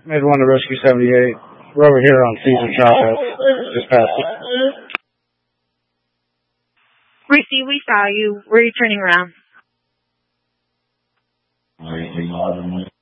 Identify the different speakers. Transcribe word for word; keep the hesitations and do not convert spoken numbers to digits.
Speaker 1: Made one to Rescue seventy-eight. We're over here on Caesar Chavez. Just past it.
Speaker 2: Receive, we saw you. Where are you turning around?
Speaker 3: Anything odd in